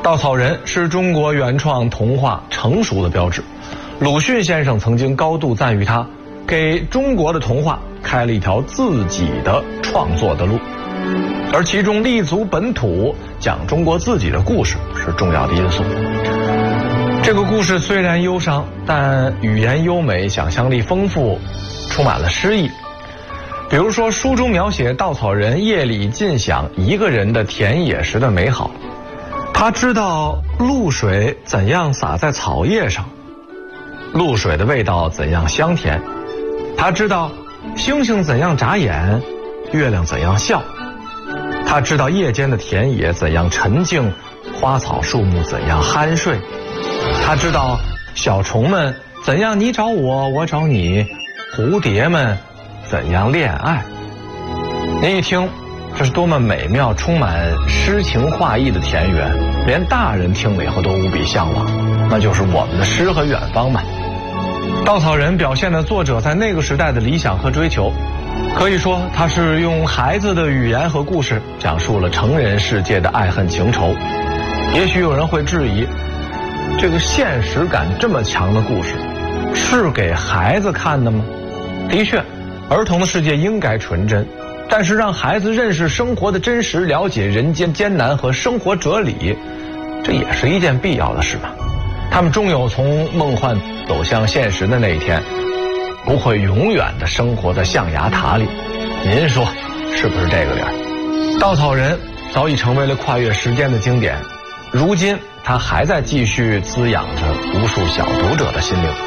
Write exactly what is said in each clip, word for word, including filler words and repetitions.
稻草人是中国原创童话成熟的标志，鲁迅先生曾经高度赞誉他，给中国的童话开了一条自己的创作的路，而其中立足本土，讲中国自己的故事是重要的因素。这个故事虽然忧伤，但语言优美，想象力丰富，充满了诗意。比如说，书中描写稻草人夜里尽享一个人的田野时的美好。他知道露水怎样洒在草叶上，露水的味道怎样香甜。他知道星星怎样眨眼，月亮怎样笑。他知道夜间的田野怎样沉静，花草树木怎样酣睡。他知道小虫们怎样你找我，我找你，蝴蝶们怎样恋爱。您一听，这是多么美妙、充满诗情画意的田园，连大人听了以后都无比向往，那就是我们的诗和远方嘛。稻草人表现了作者在那个时代的理想和追求，可以说他是用孩子的语言和故事讲述了成人世界的爱恨情仇。也许有人会质疑，这个现实感这么强的故事是给孩子看的吗？的确，儿童的世界应该纯真，但是让孩子认识生活的真实，了解人间艰难和生活哲理，这也是一件必要的事吧。他们终有从梦幻走向现实的那一天，不会永远的生活在象牙塔里。您说是不是这个理儿？稻草人早已成为了跨越时间的经典，如今他还在继续滋养着无数小读者的心灵。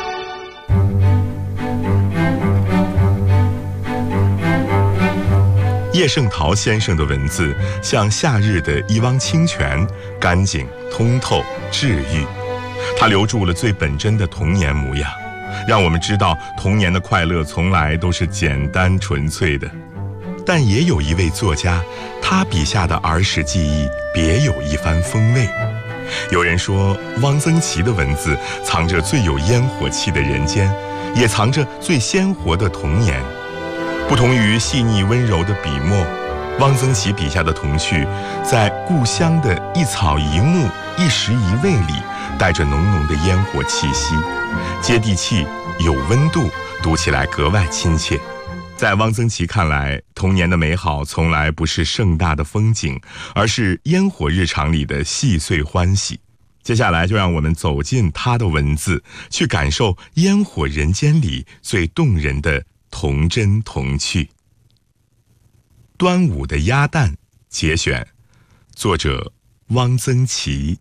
叶圣陶先生的文字像夏日的一汪清泉，干净通透治愈。他留住了最本真的童年模样，让我们知道童年的快乐从来都是简单纯粹的。但也有一位作家，他笔下的儿时记忆别有一番风味。有人说，汪曾祺的文字藏着最有烟火气的人间，也藏着最鲜活的童年。不同于细腻温柔的笔墨，汪曾祺笔下的童趣，在故乡的一草一木、一食一味里，带着浓浓的烟火气息，接地气，有温度，读起来格外亲切。在汪曾祺看来，童年的美好从来不是盛大的风景，而是烟火日常里的细碎欢喜。接下来就让我们走进他的文字，去感受烟火人间里最动人的童真童趣。端午的鸭蛋节选，作者汪曾祺。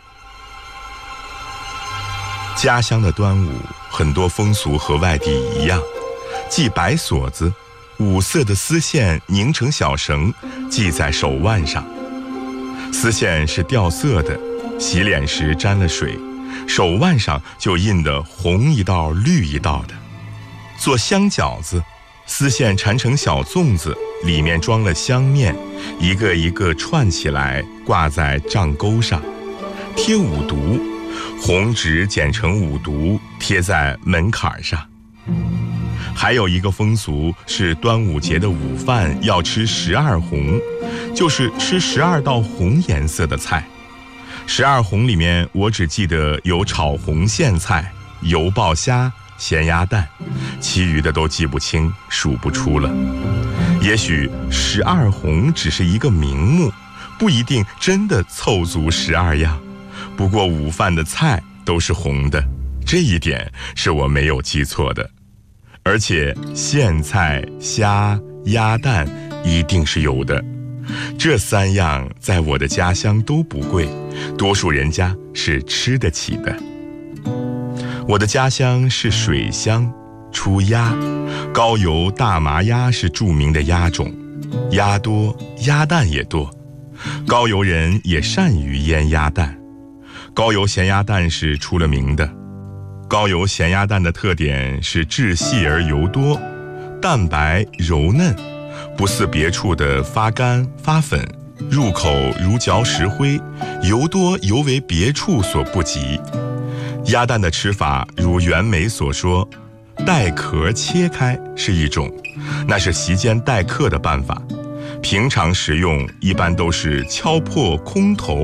家乡的端午，很多风俗和外地一样，系白锁子，五色的丝线拧成小绳，系在手腕上。丝线是掉色的，洗脸时沾了水，手腕上就印得红一道绿一道的。做香饺子，丝线缠成小粽子，里面装了香面，一个一个串起来挂在帐钩上。贴五毒，红纸剪成五毒，贴在门槛上。还有一个风俗是端午节的午饭要吃十二红，就是吃十二道红颜色的菜。十二红里面我只记得有炒红苋菜、油爆虾、咸鸭蛋，其余的都记不清，数不出了。也许十二红只是一个名目，不一定真的凑足十二样。不过午饭的菜都是红的，这一点是我没有记错的。而且苋菜、虾、鸭蛋一定是有的。这三样在我的家乡都不贵，多数人家是吃得起的。我的家乡是水乡，出鸭，高邮大麻鸭是著名的鸭种，鸭多，鸭蛋也多。高邮人也善于腌鸭蛋，高邮咸鸭蛋是出了名的。高邮咸鸭蛋的特点是质细而油多，蛋白柔嫩，不似别处的发干发粉，入口如嚼石灰，油多尤为别处所不及。鸭蛋的吃法如袁枚所说，带壳切开是一种，那是席间待客的办法。平常食用一般都是敲破空头